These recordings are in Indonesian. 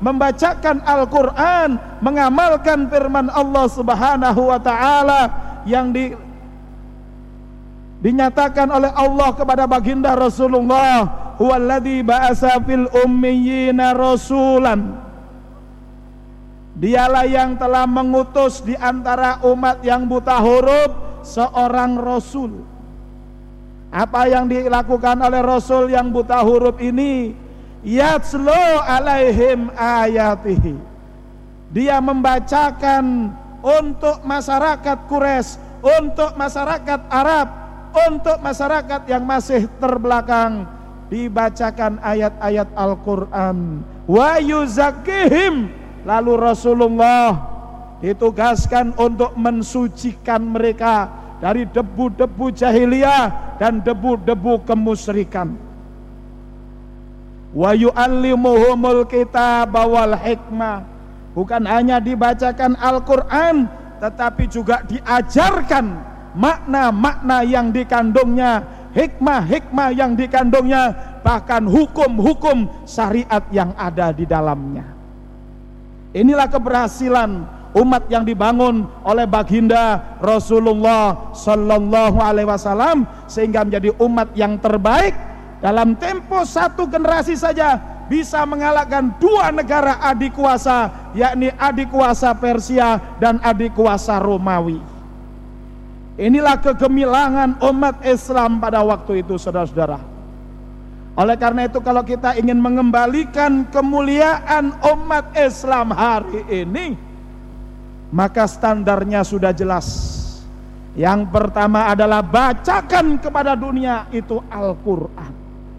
membacakan Al-Quran, mengamalkan firman Allah Subhanahu wa ta'ala yang dinyatakan oleh Allah kepada baginda Rasulullah, huwallazi ba'asa fil ummiyina rasulan. Dialah yang telah mengutus di antara umat yang buta huruf seorang rasul. Apa yang dilakukan oleh rasul yang buta huruf ini? Yatslu alaihim ayatihi. Dia membacakan untuk masyarakat Quraisy, untuk masyarakat Arab, untuk masyarakat yang masih terbelakang, dibacakan ayat-ayat Al-Quran. Wa yuzakkihim, lalu Rasulullah ditugaskan untuk mensucikan mereka dari debu-debu jahiliyah dan debu-debu kemusyrikan. Wa yu'allimuhumul kitaba wal hikmah. Bukan hanya dibacakan Al-Quran, tetapi juga diajarkan makna-makna yang dikandungnya, hikmah-hikmah yang dikandungnya, bahkan hukum-hukum syariat yang ada di dalamnya. Inilah keberhasilan umat yang dibangun oleh baginda Rasulullah Sallallahu Alaihi Wasallam, sehingga menjadi umat yang terbaik. Dalam tempo satu generasi saja bisa mengalahkan dua negara adik kuasa, yakni adik kuasa Persia dan adik kuasa Romawi. Inilah kegemilangan umat Islam pada waktu itu, saudara-saudara. Oleh karena itu, kalau kita ingin mengembalikan kemuliaan umat Islam hari ini, maka standarnya sudah jelas. Yang pertama adalah bacakan kepada dunia itu Al-Quran.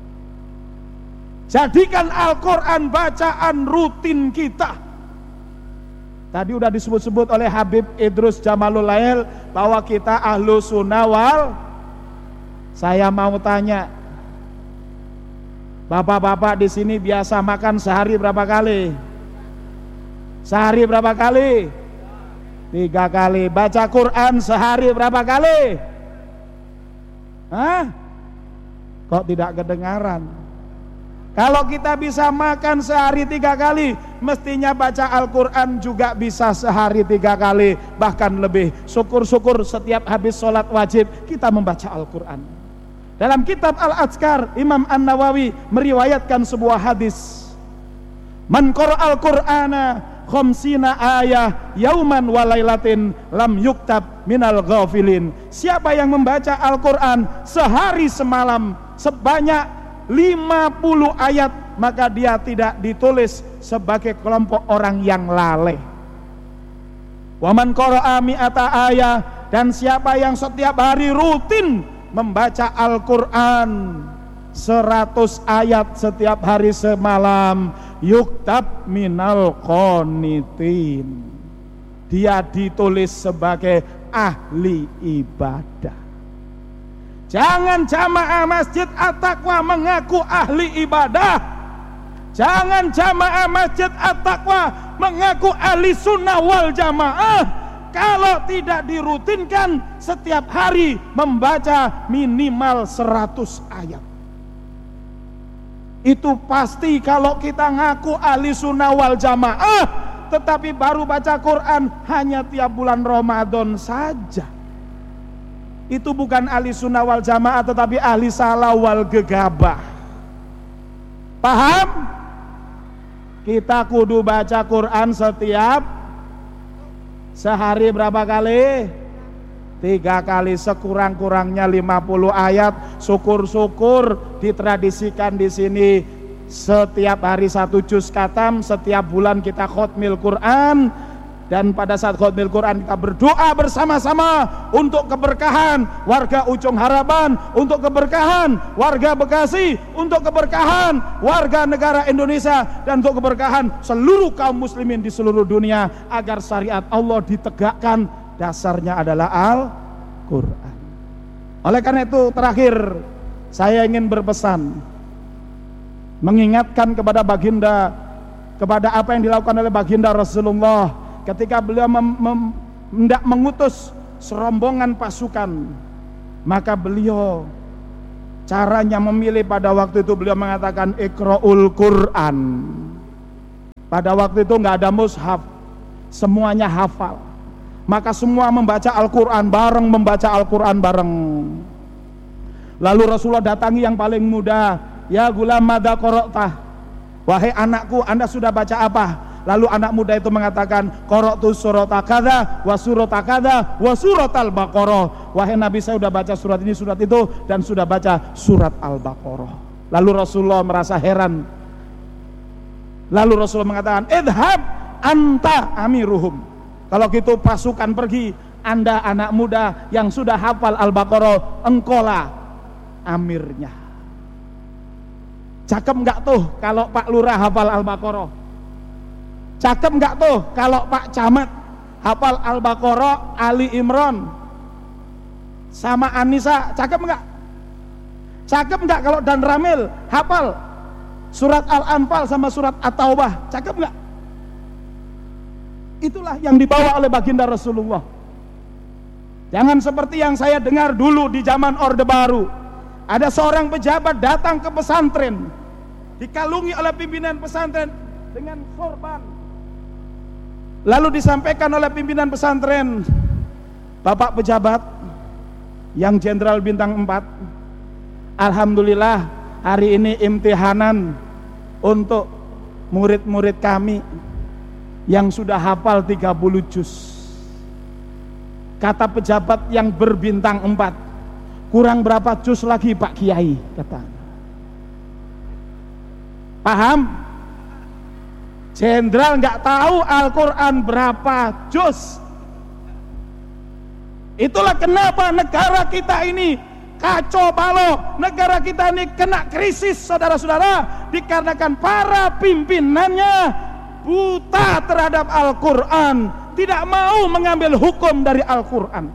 Jadikan Al-Quran bacaan rutin kita. Tadi udah disebut-sebut oleh Habib Idrus Jamalul Lail bahwa kita ahlu sunnah wal. Saya mau tanya, bapak-bapak di sini biasa makan sehari berapa kali? Sehari berapa kali? 3 kali. Baca Quran sehari berapa kali? Hah? Kok tidak kedengaran? Kalau kita bisa makan sehari 3 kali, mestinya baca Al-Quran juga bisa sehari 3 kali, bahkan lebih. Syukur-syukur setiap habis sholat wajib kita membaca Al-Quran. Dalam kitab Al-Azkar, Imam An-Nawawi meriwayatkan sebuah hadis. Man qara'al Qur'ana khamsina ayah yauman walailatin lam yuktab minal ghafilin. Siapa yang membaca Al-Quran sehari semalam sebanyak 50 ayat, maka dia tidak ditulis sebagai kelompok orang yang lalai. Waman qara'a mi'ata ayah, dan siapa yang setiap hari rutin membaca Al-Quran 100 ayat setiap hari semalam, yuktab minal qanitin, dia ditulis sebagai ahli ibadah. Jangan jamaah Masjid At-Taqwa mengaku ahli ibadah. Jangan jamaah Masjid At-Taqwa mengaku ahli sunnah wal jamaah kalau tidak dirutinkan setiap hari membaca minimal 100 ayat. Itu pasti kalau kita ngaku ahli sunnah wal jamaah, tetapi baru baca Quran hanya tiap bulan Ramadan saja, itu bukan ahli sunnah wal jamaah, tetapi ahli salah wal gegabah. Paham? Kita kudu baca Quran setiap sehari berapa kali? 3 kali, sekurang-kurangnya 50 ayat. Syukur-syukur ditradisikan di sini setiap hari 1 juz khatam, setiap bulan kita khatmil Quran. Dan pada saat khatmil Quran kita berdoa bersama-sama untuk keberkahan warga Ujung Harapan, untuk keberkahan warga Bekasi, untuk keberkahan warga negara Indonesia, dan untuk keberkahan seluruh kaum muslimin di seluruh dunia, agar syariat Allah ditegakkan. Dasarnya adalah Al-Quran. Oleh karena itu, terakhir saya ingin berpesan, mengingatkan kepada baginda, kepada apa yang dilakukan oleh baginda Rasulullah ketika beliau hendak mengutus serombongan pasukan. Maka beliau caranya memilih pada waktu itu, beliau mengatakan Iqra'ul Quran. Pada waktu itu nggak ada mushaf, semuanya hafal. Maka semua membaca Al-Quran bareng, membaca Al-Quran bareng. Lalu Rasulullah datangi yang paling muda, ya gulam madza qara'tah, wahai anakku, Anda sudah baca apa? Lalu anak muda itu mengatakan, qara'tu surata kadza wa surata kadza wa suratal Baqarah. Wahai Nabi, saya sudah baca surat ini, surat itu, dan sudah baca surat Al-Baqarah. Lalu Rasulullah merasa heran. Lalu Rasulullah mengatakan, idhab anta amiruhum. Kalau gitu pasukan pergi, Anda anak muda yang sudah hafal Al-Baqarah, engkaulah amirnya. Cakep enggak tuh kalau Pak Lurah hafal Al-Baqarah? Cakep enggak tuh kalau Pak Camat hafal Al-Baqarah, Ali Imran sama Anissa? Cakep enggak? Cakep enggak kalau Dan Ramil hafal surat Al-Anfal sama surat At-Taubah? Cakep enggak? Itulah yang dibawa oleh baginda Rasulullah. Jangan seperti yang saya dengar dulu di zaman Orde Baru. Ada seorang pejabat datang ke pesantren, dikalungi oleh pimpinan pesantren dengan sorban. Lalu disampaikan oleh pimpinan pesantren, Bapak pejabat yang jenderal bintang 4, alhamdulillah hari ini imtihanan untuk murid-murid kami yang sudah hafal 30 juz. Kata pejabat yang berbintang 4, kurang berapa juz lagi Pak Kiai? Kata. Paham? Jenderal nggak tahu Al-Quran berapa juz. Itulah kenapa negara kita ini kacau balau, negara kita ini kena krisis, saudara-saudara, dikarenakan para pimpinannya buta terhadap Al-Quran, tidak mau mengambil hukum dari Al-Quran.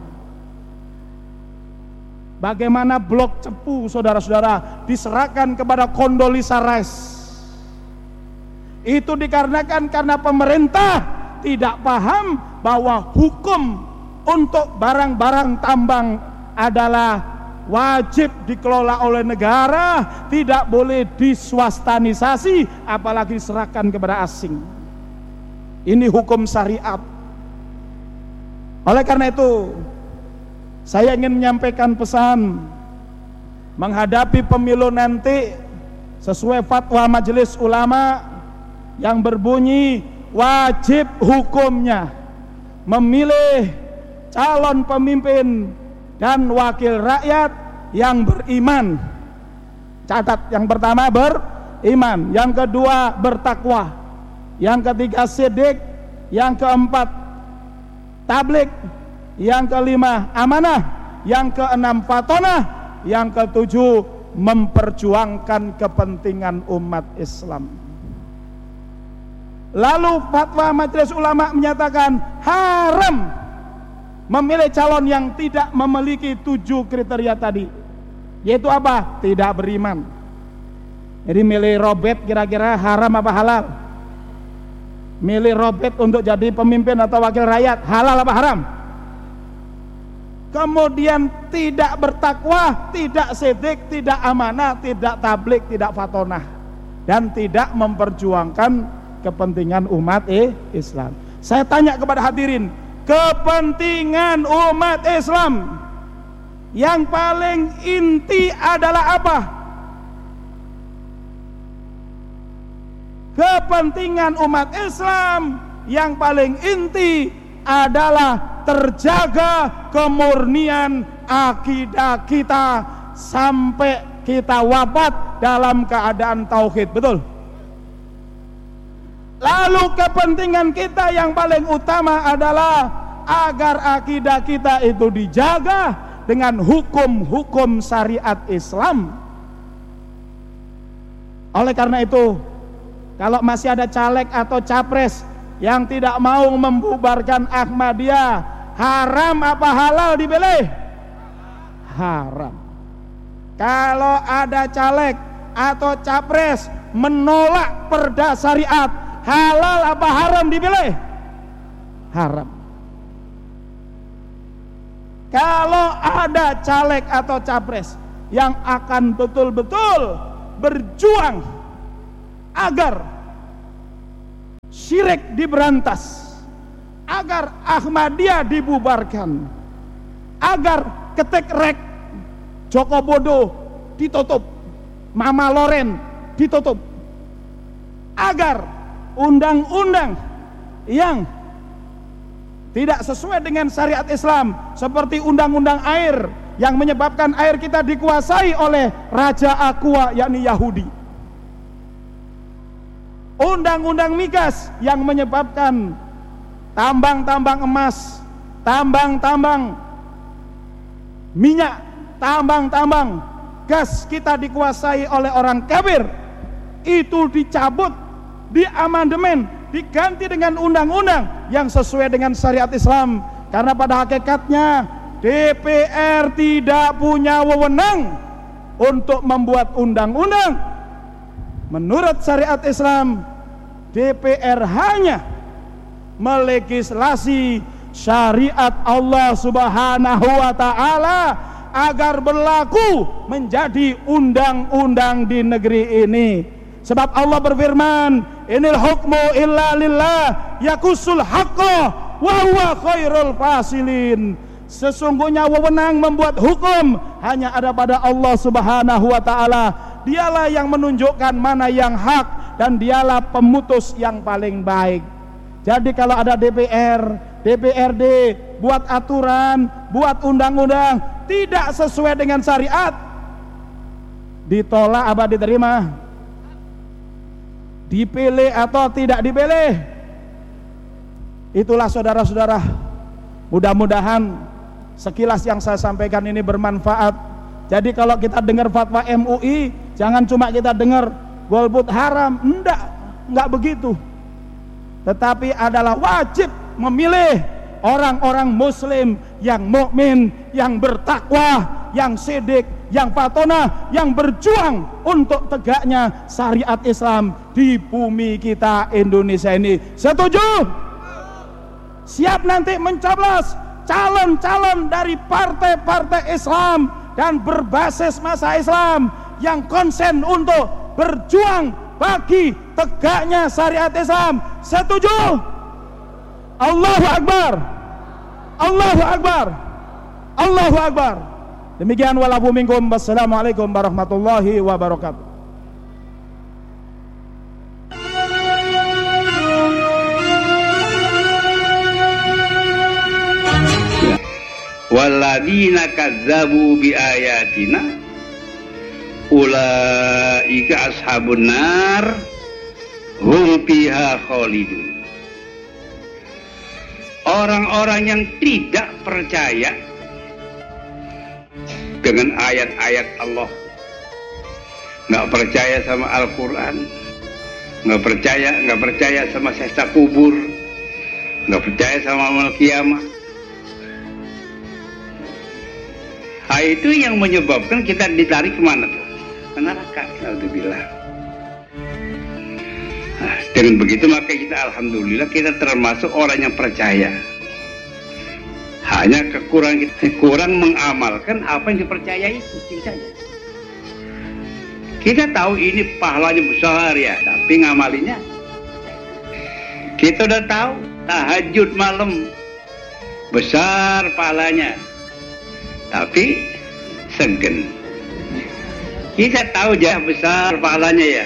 Bagaimana blok Cepu, saudara-saudara, diserahkan kepada Condoleezza Rice. Itu dikarenakan karena pemerintah tidak paham bahwa hukum untuk barang-barang tambang adalah wajib dikelola oleh negara, tidak boleh diswastanisasi, apalagi diserahkan kepada asing. Ini hukum syariat. Oleh karena itu, saya ingin menyampaikan pesan menghadapi pemilu nanti sesuai fatwa Majelis Ulama yang berbunyi wajib hukumnya memilih calon pemimpin dan wakil rakyat yang beriman. Catat, yang pertama beriman, yang kedua bertakwa, yang ketiga sidik, yang keempat tablik, yang kelima amanah, yang keenam fatonah, yang ketujuh memperjuangkan kepentingan umat Islam. Lalu fatwa Majelis Ulama menyatakan haram memilih calon yang tidak memiliki 7 kriteria tadi. Yaitu apa? Tidak beriman. Jadi milih Robert kira-kira haram apa halal? Milih Robert untuk jadi pemimpin atau wakil rakyat, halal apa haram? Kemudian tidak bertakwa, tidak sidik, tidak amanah, tidak tablik, tidak fatonah, dan tidak memperjuangkan kepentingan umat Islam. Saya tanya kepada hadirin, kepentingan umat Islam yang paling inti adalah apa? Kepentingan umat Islam yang paling inti adalah terjaga kemurnian akidah kita sampai kita wafat dalam keadaan tauhid. Betul? Lalu kepentingan kita yang paling utama adalah agar akidah kita itu dijaga dengan hukum-hukum syariat Islam. Oleh karena itu, kalau masih ada caleg atau capres yang tidak mau membubarkan Ahmadiyah, haram apa halal dipilih? Haram. Kalau ada caleg atau capres menolak perda syariat, halal apa haram dipilih? Haram. Kalau ada caleg atau capres yang akan betul-betul berjuang agar syirik diberantas, agar Ahmadiyah dibubarkan, agar ketek-rek Joko Bodo ditutup, Mama Loren ditutup, agar undang-undang yang tidak sesuai dengan syariat Islam seperti undang-undang air yang menyebabkan air kita dikuasai oleh Raja Aqua yakni Yahudi, undang-undang migas yang menyebabkan tambang-tambang emas, tambang-tambang minyak, tambang-tambang gas kita dikuasai oleh orang kafir, itu dicabut, diamandemen, diganti dengan undang-undang yang sesuai dengan syariat Islam. Karena pada hakikatnya DPR tidak punya wewenang untuk membuat undang-undang. Menurut syariat Islam, DPR hanya melegislasi syariat Allah Subhanahu wa taala agar berlaku menjadi undang-undang di negeri ini. Sebab Allah berfirman, "Inil hukmu illa lillah yaqusul haqqo wa huwa khairul fasilin." Sesungguhnya wewenang membuat hukum hanya ada pada Allah Subhanahu wa taala. Dialah yang menunjukkan mana yang hak dan dialah pemutus yang paling baik. Jadi kalau ada DPR, DPRD buat aturan, buat undang-undang tidak sesuai dengan syariat, ditolak apa diterima? Dipilih atau tidak dipilih? Itulah saudara-saudara, mudah-mudahan sekilas yang saya sampaikan ini bermanfaat. Jadi kalau kita dengar fatwa MUI, jangan cuma kita dengar golput haram, enggak begitu. Tetapi adalah wajib memilih orang-orang muslim yang mukmin, yang bertakwa, yang sidik, yang fatonah, yang berjuang untuk tegaknya syariat Islam di bumi kita Indonesia ini. Setuju? Siap nanti mencoblos calon-calon dari partai-partai Islam dan berbasis masa Islam yang konsen untuk berjuang bagi tegaknya syariat Islam. Setuju? Allahu Akbar, Allahu Akbar, Allahu Akbar. Demikian walafu minkum. Wassalamualaikum warahmatullahi wabarakatuh. Walladzina kadzabu biayatina ulaika ashabun nar hum fiha khalidun. Orang-orang yang tidak percaya dengan ayat-ayat Allah, nggak percaya sama Al-Quran, nggak percaya sama siksa kubur, nggak percaya sama amal kiamat. Itu yang menyebabkan kita ditarik kemana tuh? Ke neraka. Alhamdulillah. Nah, dengan begitu maka kita alhamdulillah kita termasuk orang yang percaya. Hanya kurang mengamalkan apa yang dipercayai itu saja. Kita tahu ini pahalanya besar ya, tapi ngamalinya. Kita udah tahu tahajud malam besar pahalanya, tapi segen. Kita tahu jah besar pahalanya ya,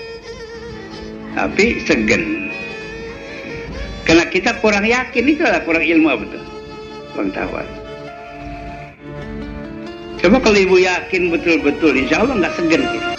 tapi segen. Karena kita kurang yakin, itu adalah kurang ilmu betul, kurang tahu. Coba kalau ibu yakin betul-betul, insya Allah nggak segen kita.